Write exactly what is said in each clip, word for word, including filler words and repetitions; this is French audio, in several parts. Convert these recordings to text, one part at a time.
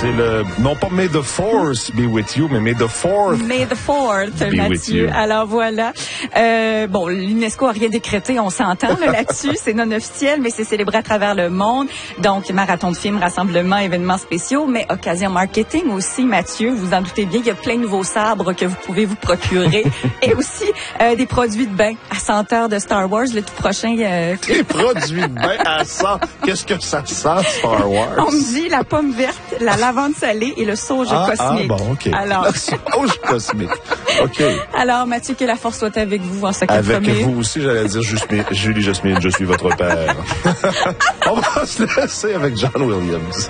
C'est le, non pas May the Force be with you, mais May the Fourth. May the Fourth, be Mathieu. Alors voilà. Euh, bon, l'UNESCO a rien décrété, on s'entend là, là-dessus. C'est non officiel, mais c'est célébré à travers le monde. Donc, marathon de films, rassemblements, événements spéciaux, mais occasion marketing aussi, Mathieu. Vous en doutez bien, il y a plein de nouveaux sabres que vous pouvez vous procurer. Et aussi euh, des produits de bain à senteur de Star Wars, le tout prochain. Euh... Des produits de bain à sang. Qu'est-ce que ça sent, Star Wars? On me dit la pomme verte, la lavande salée et le sauge ah, cosmique. Ah, bon, OK. Alors... Le sauge cosmique. OK. Alors, Mathieu, que la force soit avec vous en ce quatre Avec famille. vous aussi, j'allais dire Jusmi- Julie Jasmine, je suis votre père. On va se laisser avec John Williams.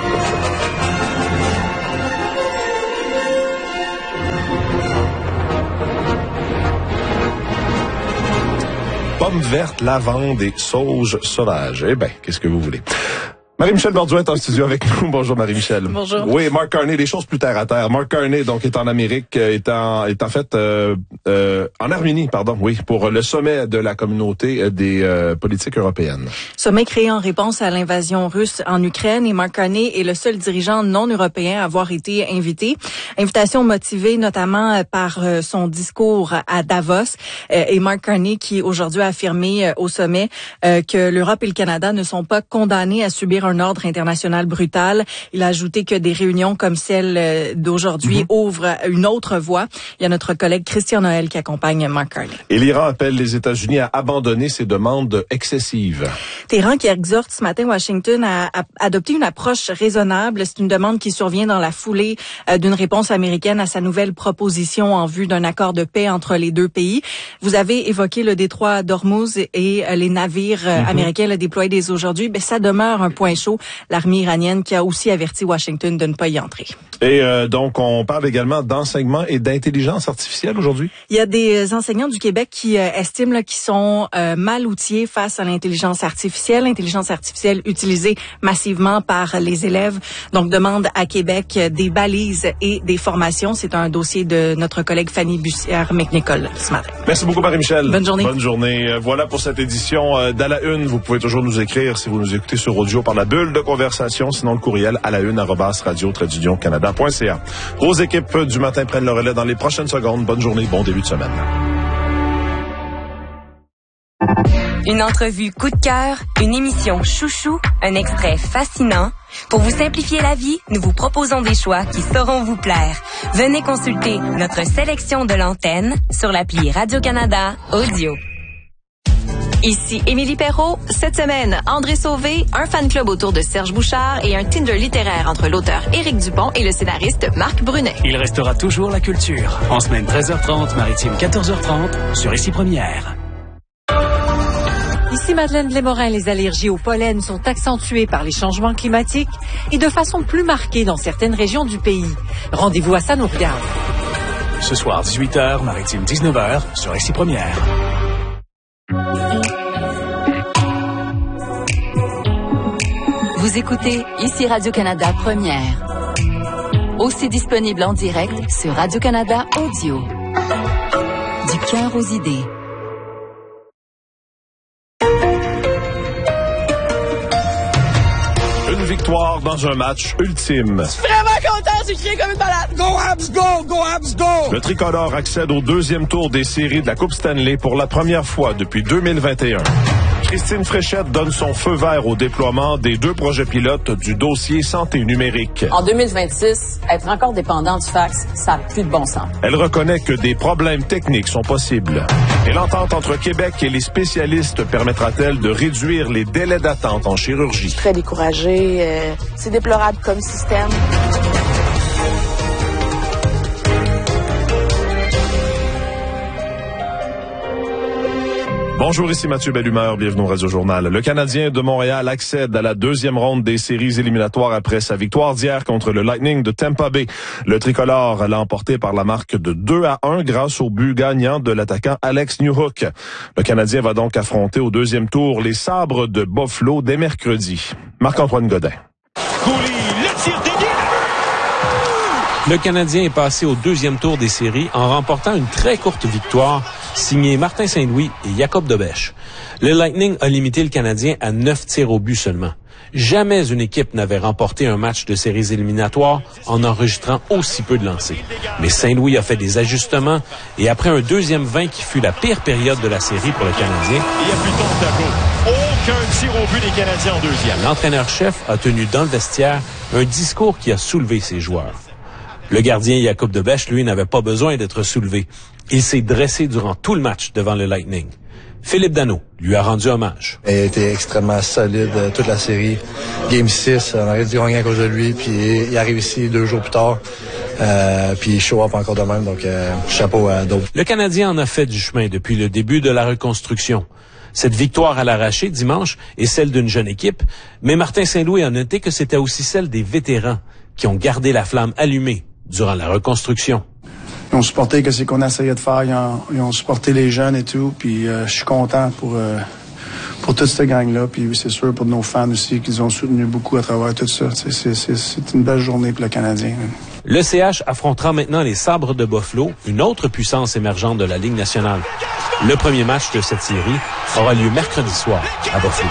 Pommes vertes, lavande et sauge sauvage. Eh bien, qu'est-ce que vous voulez? Marie-Michel Bordouin est en studio avec nous. Bonjour Marie-Michel. Bonjour. Oui, Mark Carney, les choses plus terre à terre. Mark Carney, donc, est en Amérique, est en, est en fait euh, euh, en Arménie, pardon, oui, pour le sommet de la communauté des euh, politiques européennes. Sommet créé en réponse à l'invasion russe en Ukraine et Mark Carney est le seul dirigeant non européen à avoir été invité. Invitation motivée notamment par son discours à Davos et Mark Carney qui aujourd'hui a affirmé au sommet que l'Europe et le Canada ne sont pas condamnés à subir un ordre international brutal. Il a ajouté que des réunions comme celle d'aujourd'hui mm-hmm. ouvrent une autre voie. Il y a notre collègue Christian Noël qui accompagne Mark Carney. Et l'Iran appelle les États-Unis à abandonner ses demandes excessives. Téhéran qui exhorte ce matin Washington à, à adopter une approche raisonnable. C'est une demande qui survient dans la foulée euh, d'une réponse américaine à sa nouvelle proposition en vue d'un accord de paix entre les deux pays. Vous avez évoqué le détroit d'Ormuz et euh, les navires euh, mm-hmm. américains là, déployés dès aujourd'hui. Ben, ça demeure un point chaud. L'armée iranienne qui a aussi averti Washington de ne pas y entrer. Et euh, donc, on parle également d'enseignement et d'intelligence artificielle aujourd'hui? Il y a des enseignants du Québec qui euh, estiment là, qu'ils sont euh, mal outillés face à l'intelligence artificielle. L'intelligence artificielle utilisée massivement par les élèves. Donc, demande à Québec des balises et des formations. C'est un dossier de notre collègue Fanny Bussière-McNicol ce matin. Merci beaucoup, Marie-Michel. Bonne journée. Bonne journée. Voilà pour cette édition d'À la Une. Vous pouvez toujours nous écrire si vous nous écoutez sur audio par la bulle de conversation, sinon le courriel à la une arobase radio trait d'union canada point c a. Vos équipes du matin prennent le relais dans les prochaines secondes. Bonne journée, bon début de semaine. Une entrevue coup de cœur, une émission chouchou, un extrait fascinant. Pour vous simplifier la vie, nous vous proposons des choix qui sauront vous plaire. Venez consulter notre sélection de l'antenne sur l'appli Radio-Canada Audio. Ici Émilie Perrault. Cette semaine, André Sauvé, un fan club autour de Serge Bouchard et un Tinder littéraire entre l'auteur Éric Dupont et le scénariste Marc Brunet. Il restera toujours la culture. En semaine treize heures trente, maritime quatorze heures trente, sur Ici Première. Ici Madeleine Lémorin, les allergies au pollen sont accentuées par les changements climatiques et de façon plus marquée dans certaines régions du pays. Rendez-vous à Ça nous regarde. Ce soir, dix-huit heures, maritime dix-neuf heures, sur Ici Première. Vous écoutez Ici Radio-Canada Première. Aussi disponible en direct sur Radio-Canada Audio. Du cœur aux idées. Une victoire dans un match ultime. Je suis vraiment content, j'ai crié comme une malade. Go Habs, go! Go Habs, go! Le tricolore accède au deuxième tour des séries de la Coupe Stanley pour la première fois depuis deux mille vingt et un. Christine Fréchette donne son feu vert au déploiement des deux projets pilotes du dossier santé numérique. En deux mille vingt-six, être encore dépendant du fax, ça n'a plus de bon sens. Elle reconnaît que des problèmes techniques sont possibles. Et l'entente entre Québec et les spécialistes permettra-t-elle de réduire les délais d'attente en chirurgie? Très découragée. Euh, c'est déplorable comme système. Bonjour, ici Mathieu Bellumeur, bienvenue au Radio Journal. Le Canadien de Montréal accède à la deuxième ronde des séries éliminatoires après sa victoire d'hier contre le Lightning de Tampa Bay. Le tricolore l'a emporté par la marque de deux à un grâce au but gagnant de l'attaquant Alex Newhook. Le Canadien va donc affronter au deuxième tour les Sabres de Buffalo dès mercredi. Marc-Antoine Godin. Le tir dédié. Le Canadien est passé au deuxième tour des séries en remportant une très courte victoire signée Martin Saint-Louis et Jacob Dobèche. Le Lightning a limité le Canadien à neuf tirs au but seulement. Jamais une équipe n'avait remporté un match de séries éliminatoires en enregistrant aussi peu de lancers. Mais Saint-Louis a fait des ajustements et après un deuxième vingt qui fut la pire période de la série pour le Canadien, il n'y a plus de temps de tableau. Aucun tir au but des Canadiens en deuxième. L'entraîneur-chef a tenu dans le vestiaire un discours qui a soulevé ses joueurs. Le gardien Jakub Debèche, lui, n'avait pas besoin d'être soulevé. Il s'est dressé durant tout le match devant le Lightning. Philippe Danault lui a rendu hommage. Il a été extrêmement solide euh, toute la série. Game six, on aurait dû gagner à cause de lui, puis il arrive ici deux jours plus tard. Euh, puis il show up encore de même, donc euh, chapeau à d'autres. Le Canadien en a fait du chemin depuis le début de la reconstruction. Cette victoire à l'arraché dimanche est celle d'une jeune équipe, mais Martin Saint-Louis a noté que c'était aussi celle des vétérans qui ont gardé la flamme allumée durant la reconstruction. Ils ont supporté que c'est qu'on essayait de faire, ils ont, ils ont supporté les jeunes et tout, puis euh, je suis content pour euh, pour toute cette gang-là, puis c'est sûr pour nos fans aussi qu'ils ont soutenu beaucoup à travers tout ça. C'est, c'est, c'est, c'est une belle journée pour le Canadien. Le C H affrontera maintenant les Sabres de Buffalo, une autre puissance émergente de la Ligue nationale. Le premier match de cette série aura lieu mercredi soir à Buffalo.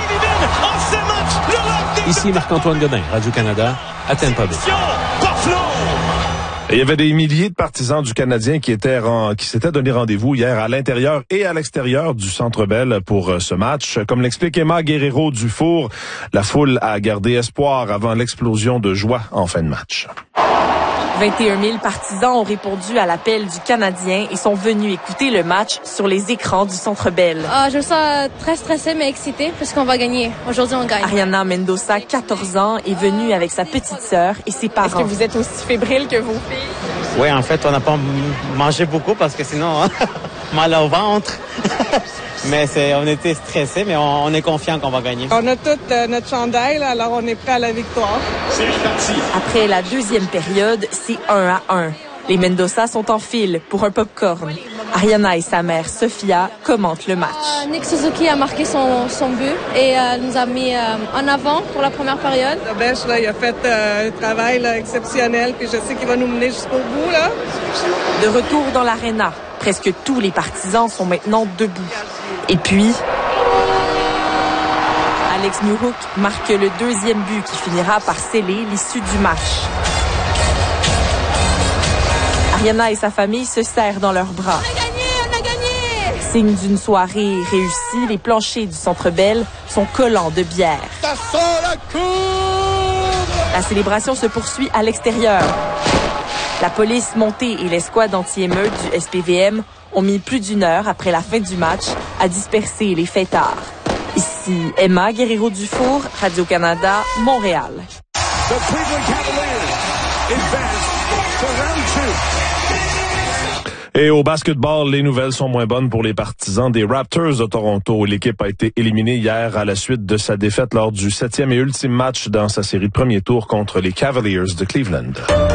Ici Marc-Antoine Godin, Radio-Canada, à Tampa Bay. Il y avait des milliers de partisans du Canadien qui étaient qui s'étaient donné rendez-vous hier à l'intérieur et à l'extérieur du Centre Bell pour ce match. Comme l'explique Emma Guerrero-Dufour, la foule a gardé espoir avant l'explosion de joie en fin de match. vingt et un mille partisans ont répondu à l'appel du Canadien et sont venus écouter le match sur les écrans du Centre Bell. Ah, je me sens très stressée mais excitée parce qu'on va gagner. Aujourd'hui, on gagne. Ariana Mendoza, quatorze ans, est venue avec sa petite sœur et ses parents. Est-ce que vous êtes aussi fébrile que vos filles? Oui, en fait, on n'a pas mangé beaucoup parce que sinon, mal au ventre. Mais c'est, on était stressés, mais on, on est confiant qu'on va gagner. On a tout euh, notre chandail, là, alors on est prêt à la victoire. C'est parti. Après la deuxième période, c'est un à un. Les Mendoza sont en file pour un popcorn. Ariana et sa mère, Sophia, commentent le match. Uh, Nick Suzuki a marqué son, son but et euh, nous a mis euh, en avant pour la première période. Debèche, là, il a fait euh, un travail là, exceptionnel, puis je sais qu'il va nous mener jusqu'au bout. Là. De retour dans l'aréna, presque tous les partisans sont maintenant debout. Et puis, Alex Newhook marque le deuxième but qui finira par sceller l'issue du match. Ariana et sa famille se serrent dans leurs bras. On a gagné, on a gagné! Signe d'une soirée réussie, les planchers du Centre Bell sont collants de bière. Ça sent la cour! La célébration se poursuit à l'extérieur. La police montée et l'escouade anti-émeute du S P V M ont mis plus d'une heure après la fin du match à disperser les fêtards. Ici Emma Guerrero-Dufour, Radio-Canada, Montréal. Et au basketball, les nouvelles sont moins bonnes pour les partisans des Raptors de Toronto. L'équipe a été éliminée hier à la suite de sa défaite lors du septième et ultime match dans sa série de premier tour contre les Cavaliers de Cleveland.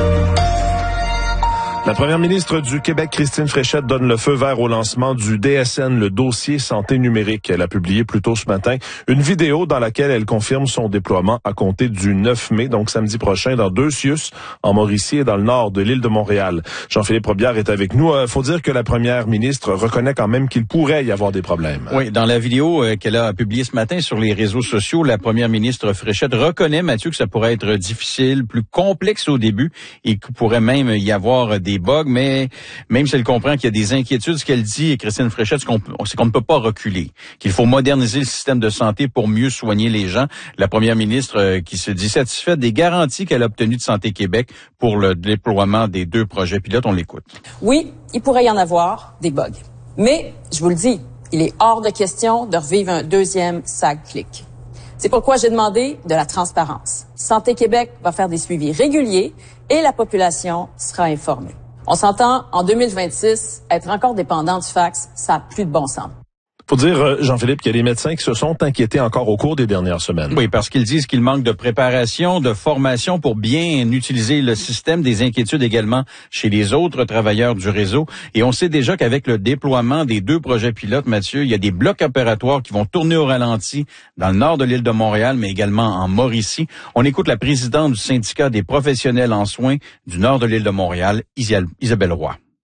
La première ministre du Québec, Christine Fréchette, donne le feu vert au lancement du D S N, le dossier santé numérique. Elle a publié plus tôt ce matin une vidéo dans laquelle elle confirme son déploiement à compter du neuf mai, donc samedi prochain, dans deux C I U S, en Mauricie et dans le nord de l'île de Montréal. Jean-Philippe Robillard est avec nous. Il faut dire que la première ministre reconnaît quand même qu'il pourrait y avoir des problèmes. Oui, dans la vidéo euh, qu'elle a publiée ce matin sur les réseaux sociaux, la première ministre Fréchette reconnaît, Mathieu, que ça pourrait être difficile, plus complexe au début et qu'il pourrait même y avoir des bugs, mais même si elle comprend qu'il y a des inquiétudes, ce qu'elle dit, Christine Fréchette, c'est qu'on, c'est qu'on ne peut pas reculer, qu'il faut moderniser le système de santé pour mieux soigner les gens. La première ministre euh, qui se dit satisfaite des garanties qu'elle a obtenues de Santé Québec pour le déploiement des deux projets pilotes. On l'écoute. Oui, il pourrait y en avoir des bugs. Mais, je vous le dis, il est hors de question de revivre un deuxième SAG-Flic. C'est pourquoi j'ai demandé de la transparence. Santé Québec va faire des suivis réguliers et la population sera informée. On s'entend, en deux mille vingt-six, être encore dépendant du fax, ça n'a plus de bon sens. Faut dire, Jean-Philippe, qu'il y a des médecins qui se sont inquiétés encore au cours des dernières semaines. Oui, parce qu'ils disent qu'il manque de préparation, de formation pour bien utiliser le système, des inquiétudes également chez les autres travailleurs du réseau. Et on sait déjà qu'avec le déploiement des deux projets pilotes, Mathieu, il y a des blocs opératoires qui vont tourner au ralenti dans le nord de l'île de Montréal, mais également en Mauricie. On écoute la présidente du syndicat des professionnels en soins du nord de l'île de Montréal, Isabelle Roy.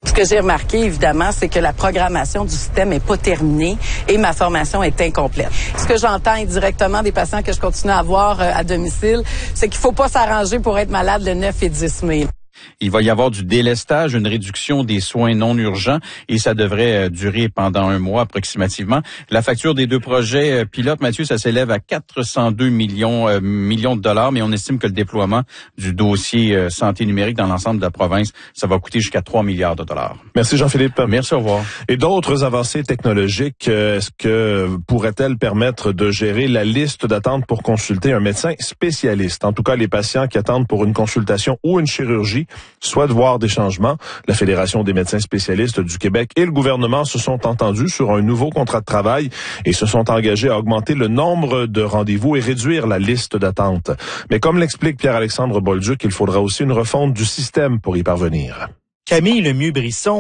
Ce que j'ai remarqué, évidemment, c'est que la programmation du système est pas terminée et ma formation est incomplète. Ce que j'entends indirectement des patients que je continue à avoir à domicile, c'est qu'il faut pas s'arranger pour être malade le neuf et dix mai. Il va y avoir du délestage, une réduction des soins non urgents et ça devrait durer pendant un mois approximativement. La facture des deux projets pilotes, Mathieu, ça s'élève à quatre cent deux millions, euh, millions de dollars, mais on estime que le déploiement du dossier euh, santé numérique dans l'ensemble de la province, ça va coûter jusqu'à trois milliards de dollars. Merci Jean-Philippe. Merci, au revoir. Et d'autres avancées technologiques, est-ce que pourraient-elles permettre de gérer la liste d'attente pour consulter un médecin spécialiste? En tout cas, les patients qui attendent pour une consultation ou une chirurgie souhaitent voir des changements. La Fédération des médecins spécialistes du Québec et le gouvernement se sont entendus sur un nouveau contrat de travail et se sont engagés à augmenter le nombre de rendez-vous et réduire la liste d'attente. Mais comme l'explique Pierre-Alexandre Bolduc, il faudra aussi une refonte du système pour y parvenir. Camille Lemieux-Brisson